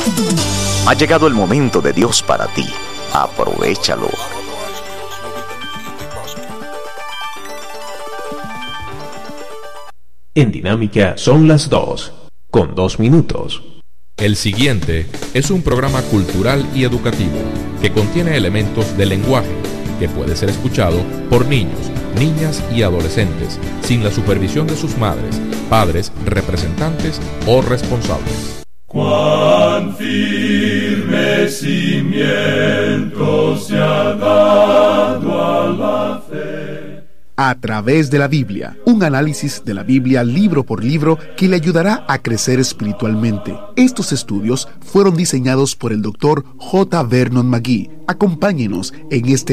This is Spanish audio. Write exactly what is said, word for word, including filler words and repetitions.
Ha llegado el momento de Dios para ti. Aprovéchalo. En Dinámica son las dos, con dos minutos. El siguiente es un programa cultural y educativo que contiene elementos de lenguaje que puede ser escuchado por niños, niñas y adolescentes sin la supervisión de sus madres, padres, representantes o responsables. Cuán firme cimiento se ha dado a la fe. A través de la Biblia, un análisis de la Biblia libro por libro que le ayudará a crecer espiritualmente. Estos estudios fueron diseñados por el doctor J. Vernon McGee. Acompáñenos en este